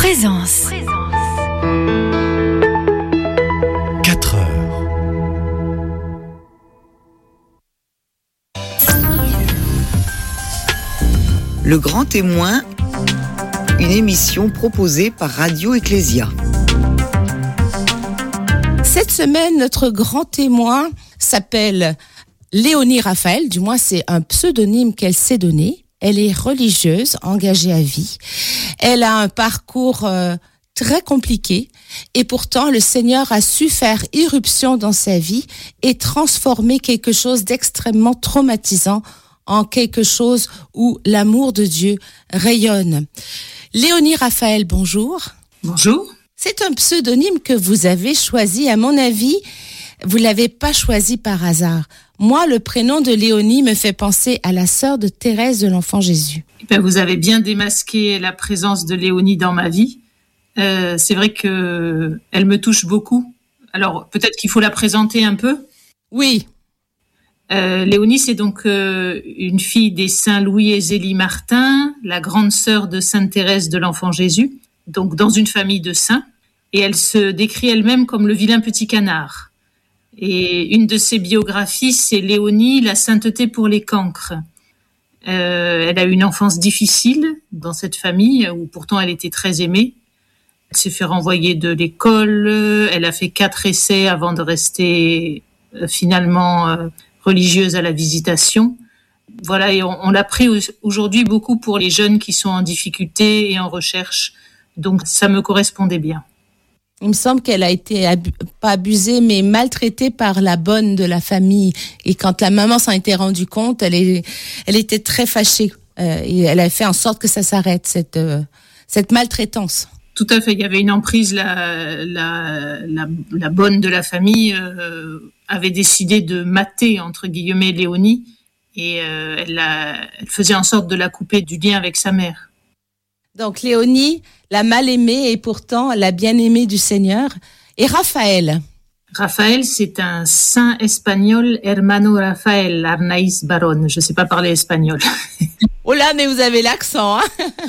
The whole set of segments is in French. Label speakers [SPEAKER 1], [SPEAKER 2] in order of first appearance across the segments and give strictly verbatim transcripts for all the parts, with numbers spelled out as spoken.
[SPEAKER 1] Présence.
[SPEAKER 2] quatre heures.
[SPEAKER 3] Le Grand Témoin, une émission proposée par Radio Ecclésia.
[SPEAKER 4] Cette semaine, notre grand témoin s'appelle Léonie Raphaël, du moins c'est un pseudonyme qu'elle s'est donné. Elle est religieuse, engagée à vie. Elle a un parcours euh, très compliqué et pourtant le Seigneur a su faire irruption dans sa vie et transformer quelque chose d'extrêmement traumatisant en quelque chose où l'amour de Dieu rayonne. Léonie Raphaël, bonjour.
[SPEAKER 5] Bonjour.
[SPEAKER 4] C'est un pseudonyme que vous avez choisi, à mon avis, vous l'avez pas choisi par hasard. Moi, le prénom de Léonie me fait penser à la sœur de Thérèse de l'Enfant Jésus.
[SPEAKER 5] Ben, vous avez bien démasqué la présence de Léonie dans ma vie. Euh, c'est vrai que elle me touche beaucoup. Alors, peut-être qu'il faut la présenter un peu.
[SPEAKER 4] Oui.
[SPEAKER 5] Euh, Léonie, c'est donc euh, une fille des saints Louis et Zélie Martin, la grande sœur de Sainte Thérèse de l'Enfant Jésus, donc dans une famille de saints. Et elle se décrit elle-même comme le vilain petit canard. Et une de ses biographies, c'est Léonie, la sainteté pour les cancres. Euh, elle a eu une enfance difficile dans cette famille, où pourtant elle était très aimée. Elle s'est fait renvoyer de l'école, elle a fait quatre essais avant de rester euh, finalement euh, religieuse à la Visitation. Voilà, et on, on l'a pris aujourd'hui beaucoup pour les jeunes qui sont en difficulté et en recherche. Donc ça me correspondait bien.
[SPEAKER 4] Il me semble qu'elle a été, abu- pas abusée, mais maltraitée par la bonne de la famille. Et quand la maman s'en était rendue compte, elle, est, elle était très fâchée. Euh, et elle a fait en sorte que ça s'arrête, cette, euh, cette maltraitance.
[SPEAKER 5] Tout à fait. Il y avait une emprise. La, la, la, la bonne de la famille euh, avait décidé de mater, entre guillemets, Léonie. Et euh, elle, la, elle faisait en sorte de la couper du lien avec sa mère.
[SPEAKER 4] Donc Léonie, la mal-aimée et pourtant la bien-aimée du Seigneur. Et Raphaël.
[SPEAKER 5] Raphaël, c'est un saint espagnol, Hermano Rafael Arnaiz Baron. Je ne sais pas parler espagnol.
[SPEAKER 4] Oh là, mais vous avez l'accent, hein.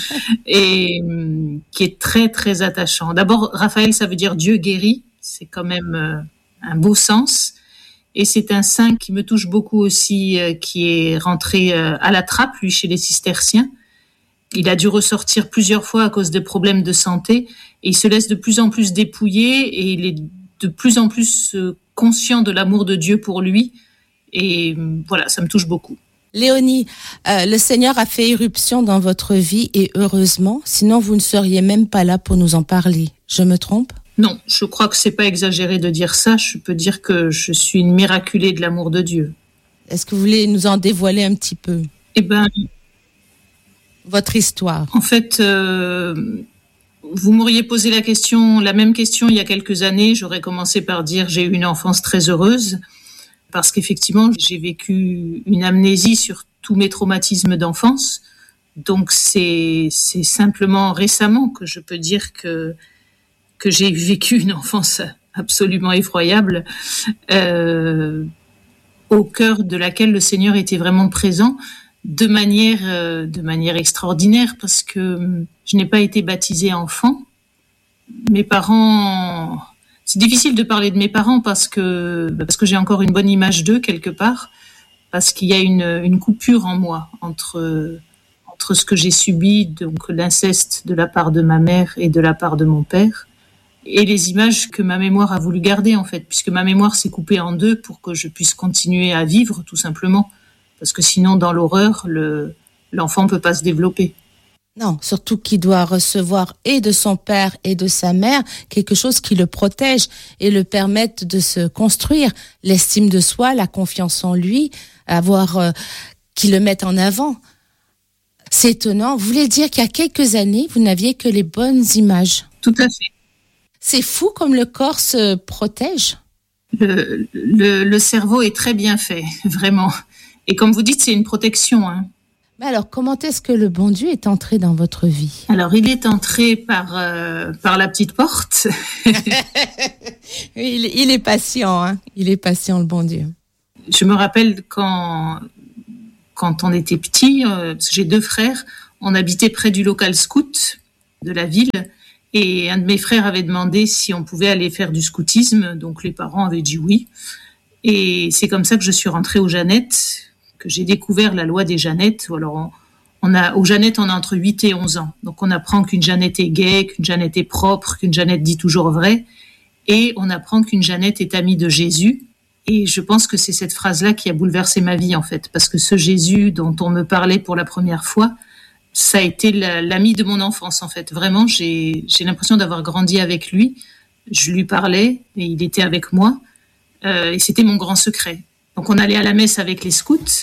[SPEAKER 5] Et euh, qui est très, très attachant. D'abord, Raphaël, ça veut dire Dieu guérit. C'est quand même euh, un beau sens. Et c'est un saint qui me touche beaucoup aussi, euh, qui est rentré euh, à la trappe, lui, chez les cisterciens. Il a dû ressortir plusieurs fois à cause de problèmes de santé et il se laisse de plus en plus dépouiller et il est de plus en plus conscient de l'amour de Dieu pour lui. Et voilà, ça me touche beaucoup.
[SPEAKER 4] Léonie, euh, le Seigneur a fait irruption dans votre vie et heureusement, sinon vous ne seriez même pas là pour nous en parler. Je me trompe ?
[SPEAKER 5] Non, je crois que c'est pas exagéré de dire ça. Je peux dire que je suis une miraculée de l'amour de Dieu.
[SPEAKER 4] Est-ce que vous voulez nous en dévoiler un petit peu ?
[SPEAKER 5] Eh ben,
[SPEAKER 4] votre histoire.
[SPEAKER 5] En fait, euh, vous m'auriez posé la question, la même question il y a quelques années. J'aurais commencé par dire j'ai eu une enfance très heureuse parce qu'effectivement j'ai vécu une amnésie sur tous mes traumatismes d'enfance. Donc c'est c'est simplement récemment que je peux dire que que j'ai vécu une enfance absolument effroyable, euh, au cœur de laquelle le Seigneur était vraiment présent. De manière, euh, de manière extraordinaire parce que je n'ai pas été baptisée enfant. Mes parents, c'est difficile de parler de mes parents parce que parce que j'ai encore une bonne image d'eux quelque part, parce qu'il y a une une coupure en moi entre entre ce que j'ai subi, donc l'inceste de la part de ma mère et de la part de mon père, et les images que ma mémoire a voulu garder en fait, puisque ma mémoire s'est coupée en deux pour que je puisse continuer à vivre tout simplement. Parce que sinon, dans l'horreur, le, l'enfant ne peut pas se développer.
[SPEAKER 4] Non, surtout qu'il doit recevoir et de son père et de sa mère quelque chose qui le protège et le permette de se construire. L'estime de soi, la confiance en lui, avoir euh, qui le mette en avant. C'est étonnant. Vous voulez dire qu'il y a quelques années, vous n'aviez que les bonnes images.
[SPEAKER 5] Tout à fait.
[SPEAKER 4] C'est fou comme le corps se protège.
[SPEAKER 5] Le, le, le cerveau est très bien fait, vraiment. Et comme vous dites, c'est une protection. Hein.
[SPEAKER 4] Mais alors, comment est-ce que le bon Dieu est entré dans votre vie ?
[SPEAKER 5] Alors, il est entré par, euh, par la petite porte.
[SPEAKER 4] il, il est patient, hein. Il est patient, le bon Dieu.
[SPEAKER 5] Je me rappelle quand, quand on était petit, euh, parce que j'ai deux frères, on habitait près du local scout de la ville. Et un de mes frères avait demandé si on pouvait aller faire du scoutisme. Donc les parents avaient dit oui. Et c'est comme ça que je suis rentrée aux Jeannettes, que j'ai découvert la loi des Jeannettes. Alors on, on a, aux Jeannettes, on a entre huit et onze ans. Donc on apprend qu'une Jeannette est gaie, qu'une Jeannette est propre, qu'une Jeannette dit toujours vrai. Et on apprend qu'une Jeannette est amie de Jésus. Et je pense que c'est cette phrase-là qui a bouleversé ma vie, en fait. Parce que ce Jésus dont on me parlait pour la première fois, ça a été la, l'ami de mon enfance, en fait. Vraiment, j'ai, j'ai l'impression d'avoir grandi avec lui. Je lui parlais et il était avec moi. Euh, et c'était mon grand secret. Donc on allait à la messe avec les scouts.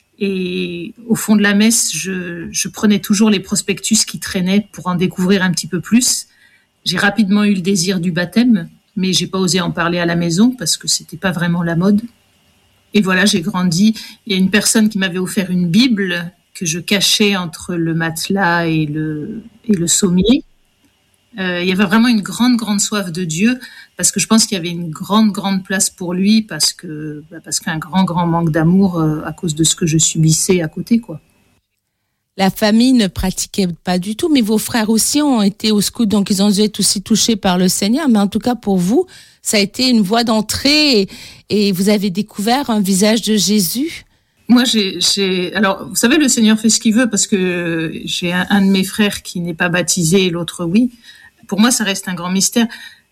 [SPEAKER 5] Et au fond de la messe, je, je prenais toujours les prospectus qui traînaient pour en découvrir un petit peu plus. J'ai rapidement eu le désir du baptême, mais j'ai pas osé en parler à la maison parce que c'était pas vraiment la mode. Et voilà, j'ai grandi. Il y a une personne qui m'avait offert une Bible que je cachais entre le matelas et le, et le sommier. Euh, il y avait vraiment une grande, grande soif de Dieu parce que je pense qu'il y avait une grande, grande place pour lui parce que, bah parce qu'un grand, grand manque d'amour euh, à cause de ce que je subissais à côté, quoi.
[SPEAKER 4] La famille ne pratiquait pas du tout, mais vos frères aussi ont été au scout, donc ils ont dû être aussi touchés par le Seigneur. Mais en tout cas, pour vous, ça a été une voie d'entrée et, et vous avez découvert un visage de Jésus.
[SPEAKER 5] Moi, j'ai, j'ai, alors, vous savez, le Seigneur fait ce qu'il veut parce que j'ai un, un de mes frères qui n'est pas baptisé et l'autre oui. Pour moi, ça reste un grand mystère.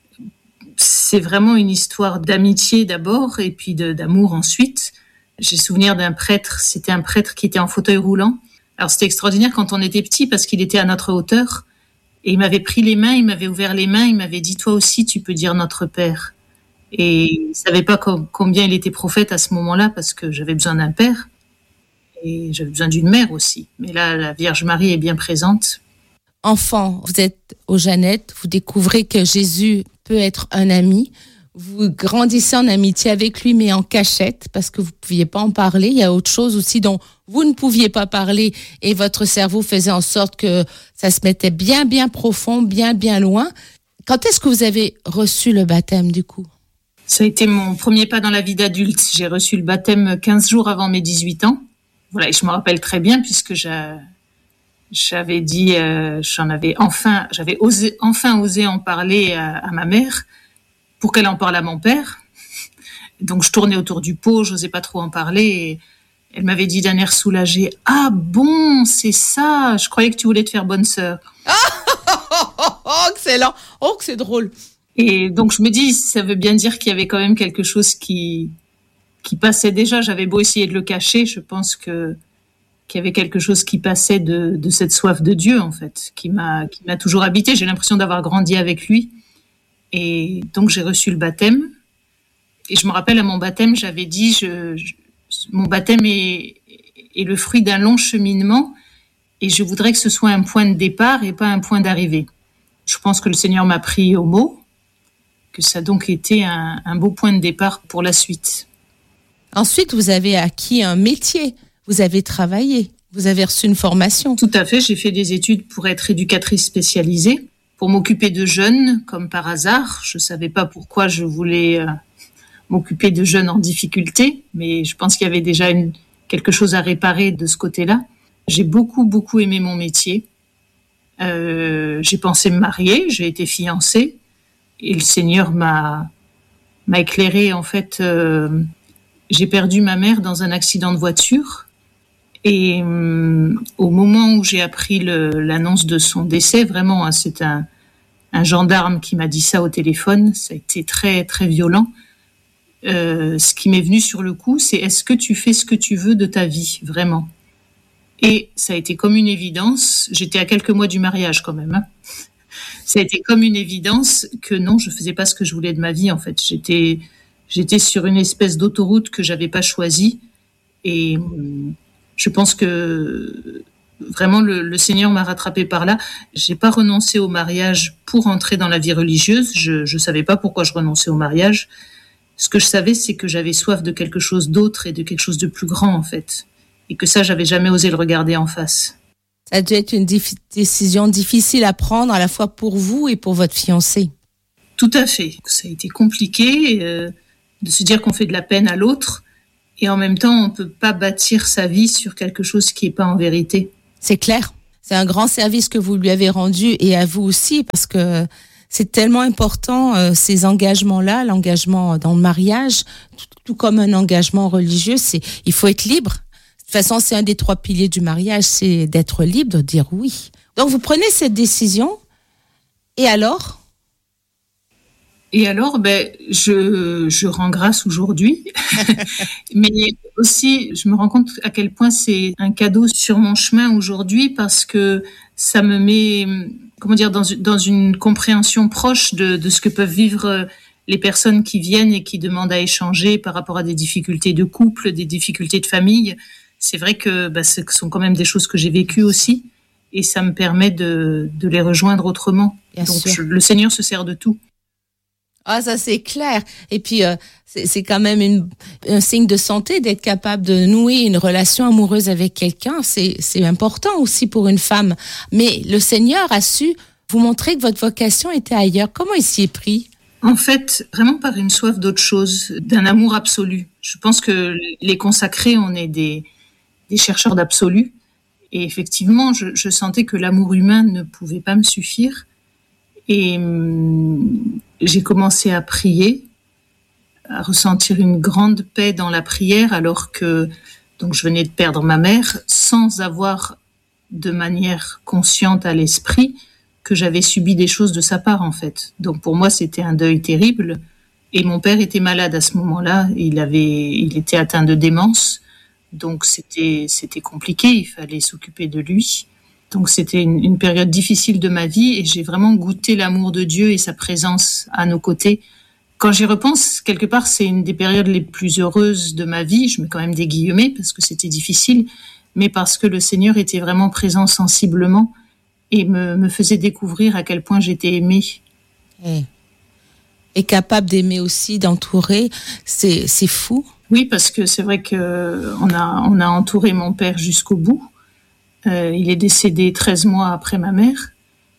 [SPEAKER 5] C'est vraiment une histoire d'amitié d'abord et puis de, d'amour ensuite. J'ai souvenir d'un prêtre, c'était un prêtre qui était en fauteuil roulant. Alors, c'était extraordinaire quand on était petit parce qu'il était à notre hauteur et il m'avait pris les mains, il m'avait ouvert les mains, il m'avait dit « Toi aussi, tu peux dire notre Père ». Et il ne savait pas com- combien il était prophète à ce moment-là parce que j'avais besoin d'un père et j'avais besoin d'une mère aussi. Mais là, la Vierge Marie est bien présente.
[SPEAKER 4] Enfant, vous êtes aux Jeannettes, vous découvrez que Jésus peut être un ami. Vous grandissez en amitié avec lui, mais en cachette, parce que vous ne pouviez pas en parler. Il y a autre chose aussi dont vous ne pouviez pas parler et votre cerveau faisait en sorte que ça se mettait bien, bien profond, bien, bien loin. Quand est-ce que vous avez reçu le baptême, du coup ?
[SPEAKER 5] Ça a été mon premier pas dans la vie d'adulte. J'ai reçu le baptême quinze jours avant mes dix-huit ans. Voilà, et je me rappelle très bien puisque j'ai, j'avais dit, euh, j'en avais enfin, j'avais osé, enfin osé en parler à, à ma mère pour qu'elle en parle à mon père. Donc je tournais autour du pot, j'osais pas trop en parler. Et elle m'avait dit d'un air soulagé, « Ah bon, c'est ça, je croyais que tu voulais te faire bonne sœur. »
[SPEAKER 4] Oh, excellent. Oh, que c'est drôle.
[SPEAKER 5] Et donc je me dis, ça veut bien dire qu'il y avait quand même quelque chose qui qui passait déjà. J'avais beau essayer de le cacher, je pense que qu'il y avait quelque chose qui passait de de cette soif de Dieu en fait, qui m'a qui m'a toujours habité. J'ai l'impression d'avoir grandi avec lui. Et donc j'ai reçu le baptême. Et je me rappelle à mon baptême, j'avais dit, je, je mon baptême est est le fruit d'un long cheminement, et je voudrais que ce soit un point de départ et pas un point d'arrivée. Je pense que le Seigneur m'a pris au mot, que ça a donc été un, un beau point de départ pour la suite.
[SPEAKER 4] Ensuite, vous avez acquis un métier, vous avez travaillé, vous avez reçu une formation.
[SPEAKER 5] Tout à fait, j'ai fait des études pour être éducatrice spécialisée, pour m'occuper de jeunes, comme par hasard. Je ne savais pas pourquoi je voulais euh, m'occuper de jeunes en difficulté, mais je pense qu'il y avait déjà une, quelque chose à réparer de ce côté-là. J'ai beaucoup, beaucoup aimé mon métier. Euh, j'ai pensé me marier, j'ai été fiancée. Et le Seigneur m'a, m'a éclairé. En fait, euh, j'ai perdu ma mère dans un accident de voiture. Et euh, au moment où j'ai appris le, l'annonce de son décès, vraiment, hein, c'est un, un gendarme qui m'a dit ça au téléphone. Ça a été très, très violent. Euh, ce qui m'est venu sur le coup, c'est est-ce que tu fais ce que tu veux de ta vie, vraiment ? Et ça a été comme une évidence. J'étais à quelques mois du mariage quand même, hein. Ça a été comme une évidence que non, je faisais pas ce que je voulais de ma vie, en fait. J'étais, j'étais sur une espèce d'autoroute que j'avais pas choisie. Et je pense que vraiment le, le Seigneur m'a rattrapée par là. J'ai pas renoncé au mariage pour entrer dans la vie religieuse. Je, je savais pas pourquoi je renonçais au mariage. Ce que je savais, c'est que j'avais soif de quelque chose d'autre et de quelque chose de plus grand, en fait. Et que ça, j'avais jamais osé le regarder en face.
[SPEAKER 4] Ça a dû être une dif- décision difficile à prendre, à la fois pour vous et pour votre fiancé.
[SPEAKER 5] Tout à fait. Ça a été compliqué euh, de se dire qu'on fait de la peine à l'autre, et en même temps, on peut pas bâtir sa vie sur quelque chose qui est pas en vérité.
[SPEAKER 4] C'est clair. c'est un grand service que vous lui avez rendu et à vous aussi parce que c'est tellement important euh, ces engagements-là, l'engagement dans le mariage, tout, tout comme un engagement religieux, c'est il faut être libre. De toute façon, c'est un des trois piliers du mariage, c'est d'être libre, de dire oui. Donc vous prenez cette décision et alors ?
[SPEAKER 5] Et alors, ben, je, je rends grâce aujourd'hui, mais aussi, je me rends compte à quel point c'est un cadeau sur mon chemin aujourd'hui parce que ça me met, comment dire, dans, dans une compréhension proche de, de ce que peuvent vivre les personnes qui viennent et qui demandent à échanger par rapport à des difficultés de couple, des difficultés de famille. C'est vrai que ben, ce sont quand même des choses que j'ai vécues aussi et ça me permet de, de les rejoindre autrement.
[SPEAKER 4] Bien
[SPEAKER 5] Donc,
[SPEAKER 4] sûr.
[SPEAKER 5] je, le Seigneur se sert de tout.
[SPEAKER 4] Ah, ça c'est clair. Et puis euh, c'est, c'est quand même une, un signe de santé d'être capable de nouer une relation amoureuse avec quelqu'un. C'est, c'est important aussi pour une femme. Mais le Seigneur a su vous montrer que votre vocation était ailleurs. Comment il s'y est pris ?
[SPEAKER 5] En fait, vraiment par une soif d'autre chose, d'un amour absolu. Je pense que les consacrés, on est des, des chercheurs d'absolu. Et effectivement, je, je sentais que l'amour humain ne pouvait pas me suffire. Et hum, j'ai commencé à prier, à ressentir une grande paix dans la prière, alors que donc je venais de perdre ma mère, sans avoir de manière consciente à l'esprit que j'avais subi des choses de sa part en fait. Donc pour moi c'était un deuil terrible. Et mon père était malade à ce moment-là. Il avait, il était atteint de démence, donc c'était c'était compliqué. Il fallait s'occuper de lui. Donc c'était une, une période difficile de ma vie et j'ai vraiment goûté l'amour de Dieu et sa présence à nos côtés. Quand j'y repense, quelque part, c'est une des périodes les plus heureuses de ma vie. Je mets quand même des guillemets parce que c'était difficile, mais parce que le Seigneur était vraiment présent sensiblement et me, me faisait découvrir à quel point j'étais aimée.
[SPEAKER 4] Et, et capable d'aimer aussi, d'entourer, c'est, c'est fou.
[SPEAKER 5] Oui, parce que c'est vrai que on a, on a entouré mon père jusqu'au bout. Euh, il est décédé treize mois après ma mère.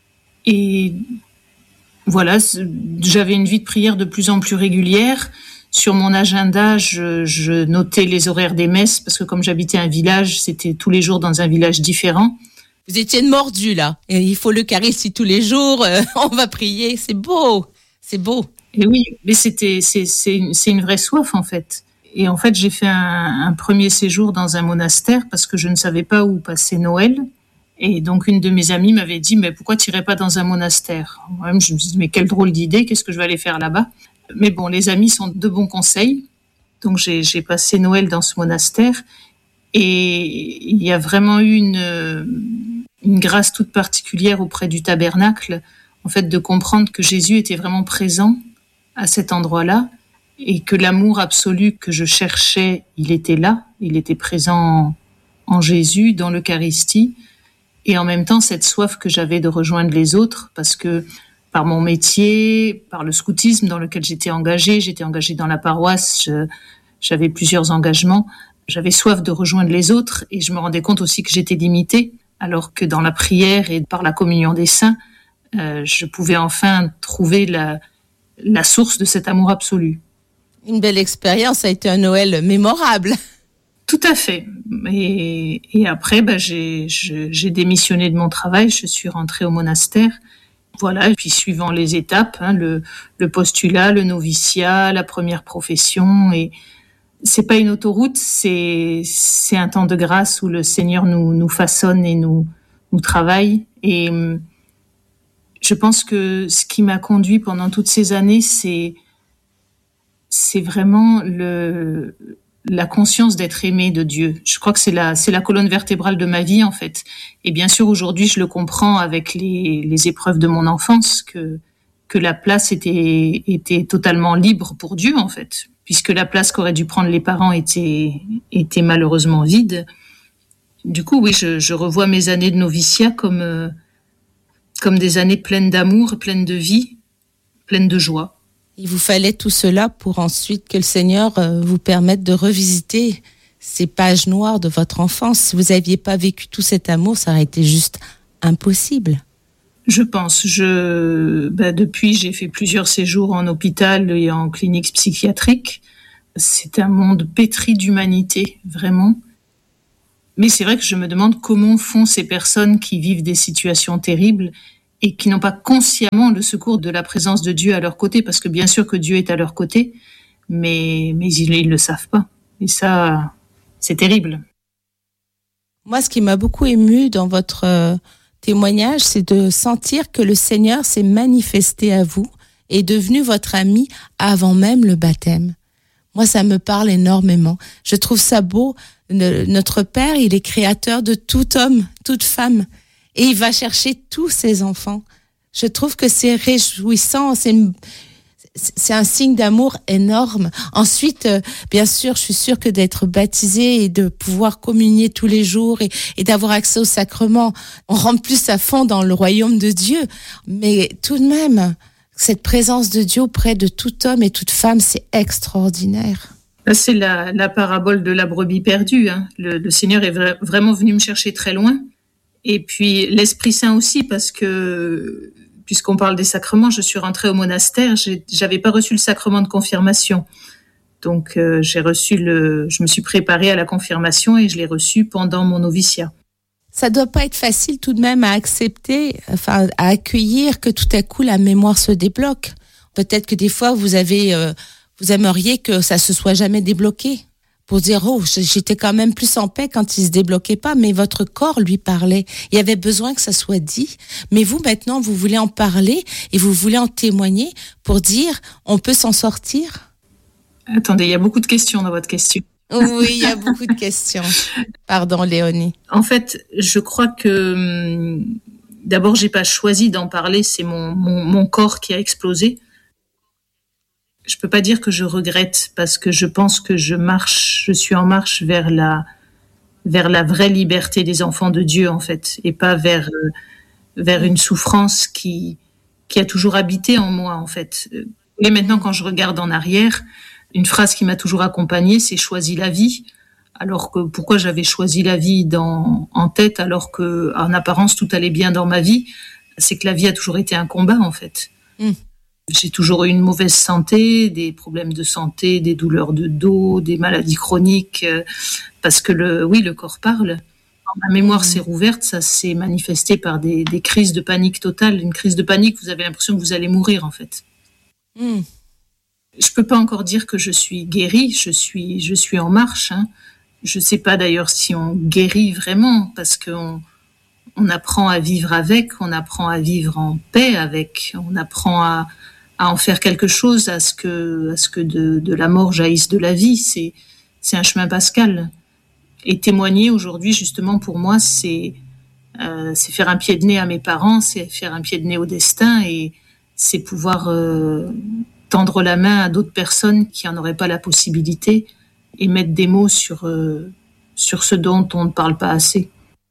[SPEAKER 5] Et voilà, j'avais une vie de prière de plus en plus régulière. Sur mon agenda, je, je notais les horaires des messes, parce que comme j'habitais un village, c'était tous les jours dans un village différent.
[SPEAKER 4] Vous étiez mordu là. Et il faut l'Eucharistie tous les jours, euh, on va prier, c'est beau, c'est beau.
[SPEAKER 5] Et oui, mais c'était, c'est, c'est, une, c'est une vraie soif en fait. Et en fait, j'ai fait un, un premier séjour dans un monastère parce que je ne savais pas où passer Noël. Et donc, une de mes amies m'avait dit, mais pourquoi tu n'irais pas dans un monastère ? Moi-même, je me suis dit, mais quelle drôle d'idée, qu'est-ce que je vais aller faire là-bas ? Mais bon, les amis sont de bons conseils. Donc, j'ai, j'ai passé Noël dans ce monastère. Et il y a vraiment eu une, une grâce toute particulière auprès du tabernacle, en fait, de comprendre que Jésus était vraiment présent à cet endroit-là. Et que l'amour absolu que je cherchais, il était là, il était présent en Jésus, dans l'Eucharistie, et en même temps cette soif que j'avais de rejoindre les autres, parce que par mon métier, par le scoutisme dans lequel j'étais engagée, j'étais engagée dans la paroisse, je, j'avais plusieurs engagements, j'avais soif de rejoindre les autres, et je me rendais compte aussi que j'étais limitée, alors que dans la prière et par la communion des saints, euh, je pouvais enfin trouver la, la source de cet amour absolu.
[SPEAKER 4] Une belle expérience, ça a été un Noël mémorable.
[SPEAKER 5] Tout à fait. Et, et après, bah, j'ai, je, j'ai démissionné de mon travail, je suis rentrée au monastère. Voilà, et puis suivant les étapes, hein, le, le postulat, le noviciat, la première profession. Et c'est pas une autoroute, c'est, c'est un temps de grâce où le Seigneur nous, nous façonne et nous, nous travaille. Et je pense que ce qui m'a conduit pendant toutes ces années, c'est c'est vraiment le, la conscience d'être aimé de Dieu. Je crois que c'est la, c'est la colonne vertébrale de ma vie, en fait. Et bien sûr, aujourd'hui, je le comprends avec les, les épreuves de mon enfance, que, que la place était, était totalement libre pour Dieu, en fait. Puisque la place qu'auraient dû prendre les parents était, était malheureusement vide. Du coup, oui, je, je revois mes années de noviciat comme, euh, comme des années pleines d'amour, pleines de vie, pleines de joie.
[SPEAKER 4] Il vous fallait tout cela pour ensuite que le Seigneur vous permette de revisiter ces pages noires de votre enfance. Si vous n'aviez pas vécu tout cet amour, ça aurait été juste impossible.
[SPEAKER 5] Je pense. Je, bah, depuis, j'ai fait plusieurs séjours en hôpital et en clinique psychiatrique. C'est un monde pétri d'humanité, vraiment. Mais c'est vrai que je me demande comment font ces personnes qui vivent des situations terribles et qui n'ont pas consciemment le secours de la présence de Dieu à leur côté, parce que bien sûr que Dieu est à leur côté, mais, mais ils ne le savent pas. Et ça, c'est terrible.
[SPEAKER 4] Moi, ce qui m'a beaucoup ému dans votre euh, témoignage, c'est de sentir que le Seigneur s'est manifesté à vous et est devenu votre ami avant même le baptême. Moi, ça me parle énormément. Je trouve ça beau. Le, notre Père, il est créateur de tout homme, toute femme. Et il va chercher tous ses enfants. Je trouve que c'est réjouissant, c'est, c'est un signe d'amour énorme. Ensuite, euh, bien sûr, je suis sûre que d'être baptisé et de pouvoir communier tous les jours et, et d'avoir accès au sacrement, on rentre plus à fond dans le royaume de Dieu. Mais tout de même, cette présence de Dieu auprès de tout homme et toute femme, c'est extraordinaire.
[SPEAKER 5] Là, c'est la, la parabole de la brebis perdue. Hein. Le, le Seigneur est vra- vraiment venu me chercher très loin. Et puis l'Esprit Saint aussi, parce que puisqu'on parle des sacrements, je suis rentrée au monastère, j'ai, j'avais pas reçu le sacrement de confirmation, donc euh, j'ai reçu le, je me suis préparée à la confirmation et je l'ai reçu pendant mon noviciat.
[SPEAKER 4] Ça doit pas être facile tout de même à accepter, enfin à accueillir que tout à coup la mémoire se débloque. Peut-être que des fois vous avez, euh, vous aimeriez que ça se soit jamais débloqué. Pour dire, oh, j'étais quand même plus en paix quand il se débloquait pas, mais votre corps lui parlait. Il y avait besoin que ça soit dit. Mais vous, maintenant, vous voulez en parler et vous voulez en témoigner pour dire, on peut s'en sortir?
[SPEAKER 5] Attendez, il y a beaucoup de questions dans votre question.
[SPEAKER 4] Oui, il y a beaucoup de questions. Pardon, Léonie.
[SPEAKER 5] En fait, je crois que, d'abord, j'ai pas choisi d'en parler, c'est mon, mon, mon corps qui a explosé. Je peux pas dire que je regrette parce que je pense que je marche, je suis en marche vers la, vers la vraie liberté des enfants de Dieu, en fait, et pas vers, euh, vers une souffrance qui, qui a toujours habité en moi, en fait. Et maintenant, quand je regarde en arrière, une phrase qui m'a toujours accompagnée, c'est choisis la vie. Alors que, pourquoi j'avais choisi la vie dans, en tête alors que, en apparence, tout allait bien dans ma vie? C'est que la vie a toujours été un combat, en fait. Mm. J'ai toujours eu une mauvaise santé, des problèmes de santé, des douleurs de dos, des maladies chroniques, euh, parce que le, oui, le corps parle. Quand ma mémoire mmh. s'est rouverte, ça s'est manifesté par des, des crises de panique totale. Une crise de panique, vous avez l'impression que vous allez mourir, en fait. Mmh. Je peux pas encore dire que je suis guérie, je suis, je suis en marche. Hein. Je sais pas d'ailleurs si on guérit vraiment, parce qu'on on apprend à vivre avec, on apprend à vivre en paix avec, on apprend à à en faire quelque chose, à ce que, à ce que de, de la mort jaillisse de la vie. C'est, c'est un chemin pascal. Et témoigner aujourd'hui, justement, pour moi, c'est, euh, c'est faire un pied de nez à mes parents, c'est faire un pied de nez au destin et c'est pouvoir euh, tendre la main à d'autres personnes qui n'en auraient pas la possibilité et mettre des mots sur, euh, sur ce dont on ne parle pas assez.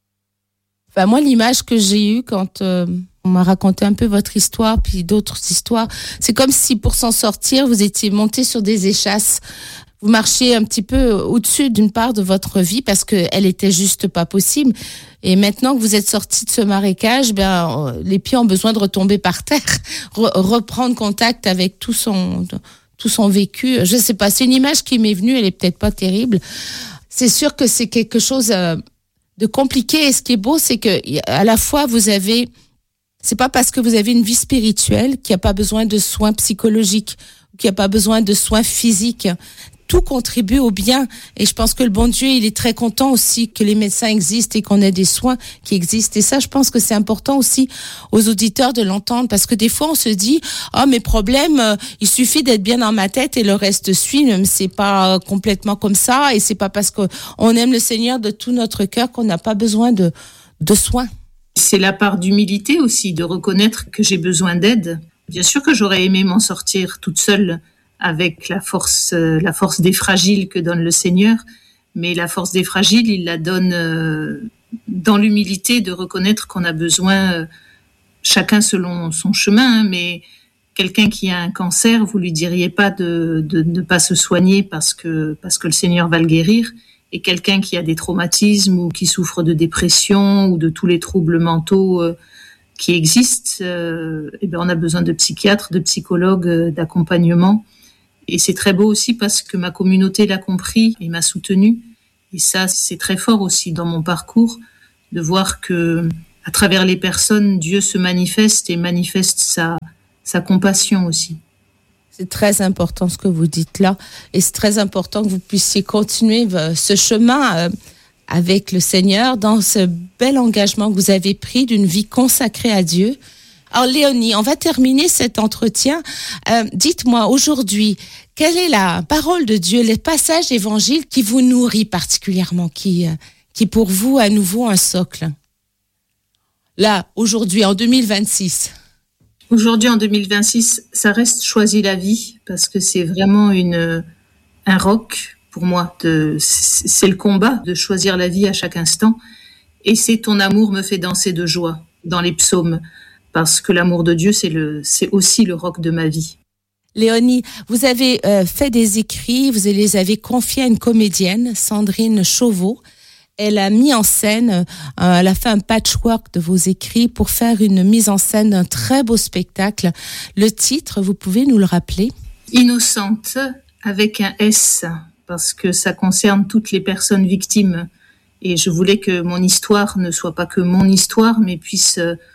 [SPEAKER 4] Enfin, moi, l'image que j'ai eue quand euh, on m'a raconté un peu votre histoire, puis d'autres histoires, c'est comme si pour s'en sortir, vous étiez monté sur des échasses. Vous marchiez un petit peu au-dessus d'une part de votre vie parce qu'elle était juste pas possible. Et maintenant que vous êtes sorti de ce marécage, ben, les pieds ont besoin de retomber par terre, re- reprendre contact avec tout son, tout son vécu. Je sais pas, c'est une image qui m'est venue, elle est peut-être pas terrible. C'est sûr que c'est quelque chose euh, de compliqué. Et ce qui est beau, c'est que à la fois vous avez, c'est pas parce que vous avez une vie spirituelle qu'il n'y a pas besoin de soins psychologiques, qu'il n'y a pas besoin de soins physiques. Tout contribue au bien. Et je pense que le bon Dieu, il est très content aussi que les médecins existent et qu'on ait des soins qui existent. Et ça, je pense que c'est important aussi aux auditeurs de l'entendre parce que des fois, on se dit, oh, mes problèmes, euh, il suffit d'être bien dans ma tête et le reste suit. Même c'est pas complètement comme ça et c'est pas parce qu'on aime le Seigneur de tout notre cœur qu'on n'a pas besoin de, de soins.
[SPEAKER 5] C'est la part d'humilité aussi, de reconnaître que j'ai besoin d'aide. Bien sûr que j'aurais aimé m'en sortir toute seule avec la force, euh, la force des fragiles que donne le Seigneur. Mais la force des fragiles, il la donne euh, dans l'humilité de reconnaître qu'on a besoin, euh, chacun selon son chemin, hein, mais quelqu'un qui a un cancer, vous lui diriez pas de, de, de ne pas se soigner parce que, parce que le Seigneur va le guérir. Et quelqu'un qui a des traumatismes ou qui souffre de dépression ou de tous les troubles mentaux euh, qui existent, euh, eh bien on a besoin de psychiatres, de psychologues, euh, d'accompagnement. Et c'est très beau aussi parce que ma communauté l'a compris et m'a soutenue. Et ça, c'est très fort aussi dans mon parcours, de voir que à travers les personnes, Dieu se manifeste et manifeste sa, sa compassion aussi.
[SPEAKER 4] C'est très important ce que vous dites là, et c'est très important que vous puissiez continuer ce chemin avec le Seigneur dans ce bel engagement que vous avez pris d'une vie consacrée à Dieu. Alors Léonie, on va terminer cet entretien. Euh, dites-moi aujourd'hui, quelle est la parole de Dieu, les passages évangiles qui vous nourrit particulièrement, qui, qui pour vous à nouveau un socle? Là, aujourd'hui, en deux mille vingt-six.
[SPEAKER 5] Aujourd'hui, en deux mille vingt-six, ça reste Choisis la vie, parce que c'est vraiment une, un roc pour moi. De, c'est le combat de choisir la vie à chaque instant. Et c'est Ton amour me fait danser de joie dans les psaumes, parce que l'amour de Dieu, c'est, le, c'est aussi le roc de ma vie.
[SPEAKER 4] Léonie, vous avez euh, fait des écrits, vous les avez confiés à une comédienne, Sandrine Chauveau. Elle a mis en scène, euh, elle a fait un patchwork de vos écrits pour faire une mise en scène d'un très beau spectacle. Le titre, vous pouvez nous le rappeler?
[SPEAKER 5] Innocente, avec un S, parce que ça concerne toutes les personnes victimes. Et je voulais que mon histoire ne soit pas que mon histoire, mais puisse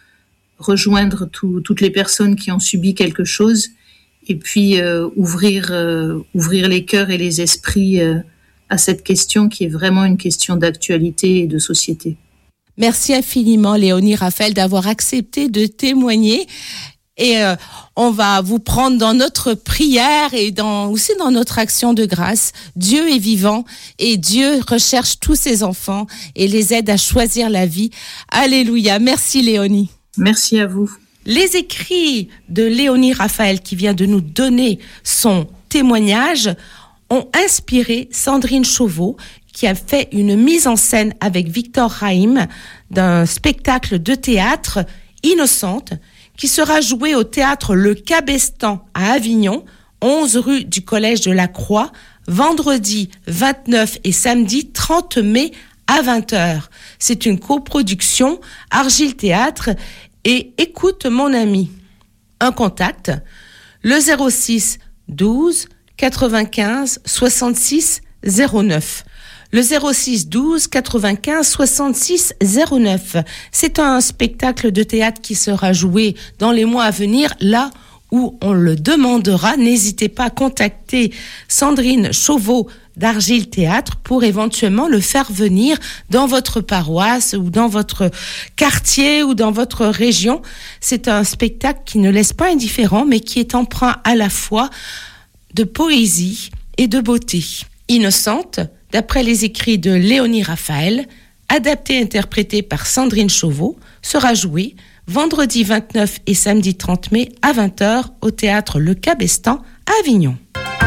[SPEAKER 5] rejoindre tout, toutes les personnes qui ont subi quelque chose, et puis euh, ouvrir, euh, ouvrir les cœurs et les esprits euh, à cette question qui est vraiment une question d'actualité et de société.
[SPEAKER 4] Merci infiniment Léonie Raphaël d'avoir accepté de témoigner, et euh, on va vous prendre dans notre prière et dans, aussi dans notre action de grâce. Dieu est vivant et Dieu recherche tous ses enfants et les aide à choisir la vie. Alléluia. Merci Léonie.
[SPEAKER 5] Merci à vous.
[SPEAKER 4] Les écrits de Léonie Raphaël, qui vient de nous donner son témoignage, ont inspiré Sandrine Chauveau, qui a fait une mise en scène avec Victor Raïm d'un spectacle de théâtre Innocente, qui sera joué au théâtre Le Cabestan à Avignon, onze rue du Collège de la Croix, vendredi vingt-neuf et samedi trente mai à vingt heures. C'est une coproduction Argile Théâtre et Écoute mon ami. Un contact, le zéro six douze quatre-vingt-quinze soixante-six zéro neuf. Le zéro six douze quatre-vingt-quinze soixante-six zéro neuf. C'est un spectacle de théâtre qui sera joué dans les mois à venir, là où on le demandera. N'hésitez pas à contacter Sandrine Chauveau d'Argile Théâtre pour éventuellement le faire venir dans votre paroisse ou dans votre quartier ou dans votre région. C'est un spectacle qui ne laisse pas indifférent, mais qui est empreint à la fois de poésie et de beauté. Innocente, d'après les écrits de Léonie Raphaël, adapté et interprété par Sandrine Chauveau, sera joué vendredi vingt-neuf et samedi trente mai à vingt heures au théâtre Le Cabestan à Avignon.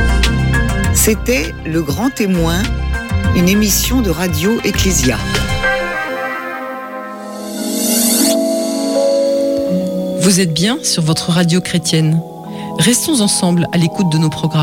[SPEAKER 3] C'était Le Grand Témoin, une émission de Radio Ecclésia.
[SPEAKER 1] Vous êtes bien sur votre radio chrétienne. Restons ensemble à l'écoute de nos programmes.